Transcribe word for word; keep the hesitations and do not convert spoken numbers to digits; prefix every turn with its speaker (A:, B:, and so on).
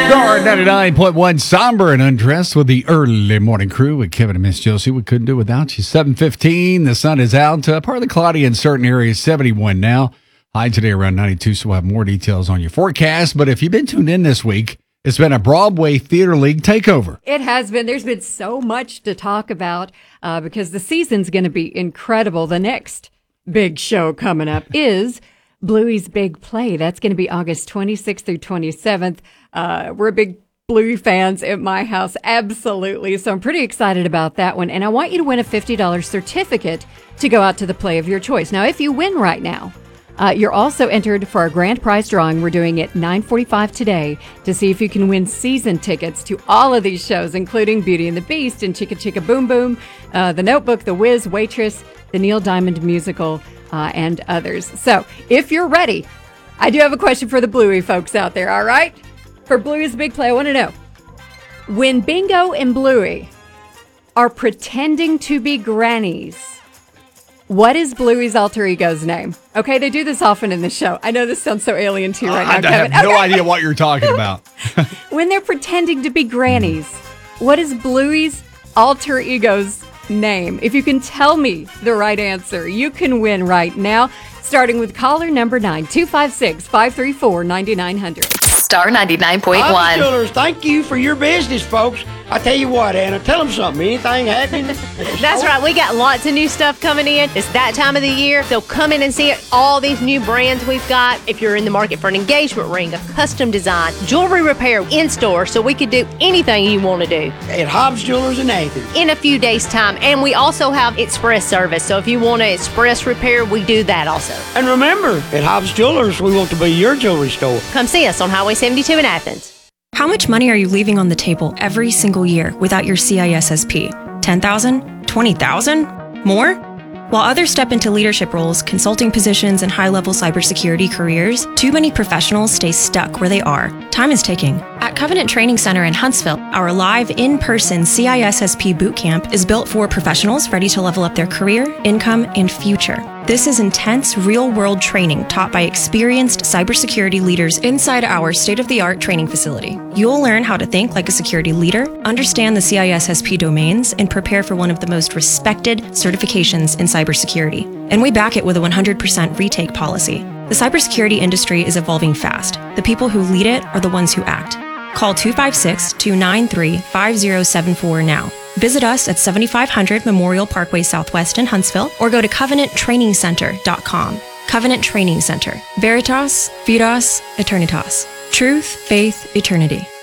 A: Star ninety-nine point one, somber and undressed with the early morning crew with Kevin and Miss Josie. We couldn't do without you. seven fifteen, the sun is out. Uh, partly cloudy in certain areas, seventy-one now. High today around ninety-two, so we'll have more details on your forecast. But if you've been tuned in this week, it's been a Broadway Theater League takeover.
B: It has been. There's been so much to talk about uh, because the season's going to be incredible. The next big show coming up is Bluey's Big Play. That's going to be August twenty-sixth through twenty-seventh. Uh, we're big Bluey fans at my house, absolutely. So I'm pretty excited about that one. And I want you to win a fifty dollars certificate to go out to the play of your choice. Now, if you win right now, uh, you're also entered for our grand prize drawing. We're doing it nine forty-five today to see if you can win season tickets to all of these shows, including Beauty and the Beast and Chicka Chicka Boom Boom, uh, The Notebook, The Wiz, Waitress, the Neil Diamond musical, uh, and others. So if you're ready, I do have a question for the Bluey folks out there, all right? For Bluey's Big Play, I want to know, when Bingo and Bluey are pretending to be grannies, what is Bluey's alter ego's name? Okay, they do this often in the show. I know this sounds so alien to you right
A: I,
B: now,
A: I
B: Kevin.
A: have no
B: okay.
A: idea what you're talking about.
B: When they're pretending to be grannies, what is Bluey's alter ego's name? If you can tell me the right answer, you can win right now, starting with caller number nine, two five six, five three four, nine nine zero zero.
C: Star ninety-nine point one.
D: Jewelers, thank you for your business, folks. I tell you what, Anna, tell them something. Anything happening?
E: That's right. We got lots of new stuff coming in. It's that time of the year. So come in and see all these new brands we've got. If you're in the market for an engagement ring, a custom design, jewelry repair in store, so we could do anything you want to do.
D: At Hobbs Jewelers in Athens.
E: In a few days' time. And we also have express service. So if you want an express repair, we do that also.
D: And remember, at Hobbs Jewelers, we want to be your jewelry store.
E: Come see us on Highway seventy-two in Athens.
F: How much money are you leaving on the table every single year without your C I S S P? ten thousand dollars? twenty thousand dollars? More? While others step into leadership roles, consulting positions, and high-level cybersecurity careers, too many professionals stay stuck where they are. Time is ticking. At Covenant Training Center in Huntsville, our live, in-person C I S S P bootcamp is built for professionals ready to level up their career, income, and future. This is intense, real-world training taught by experienced cybersecurity leaders inside our state-of-the-art training facility. You'll learn how to think like a security leader, understand the C I S S P domains, and prepare for one of the most respected certifications in cybersecurity. And we back it with a one hundred percent retake policy. The cybersecurity industry is evolving fast. The people who lead it are the ones who act. Call two five six, two nine three, five zero seven four now. Visit us at seventy-five hundred Memorial Parkway Southwest in Huntsville or go to covenant training center dot com. Covenant Training Center. Veritas, Vidas, Eternitas. Truth, faith, eternity.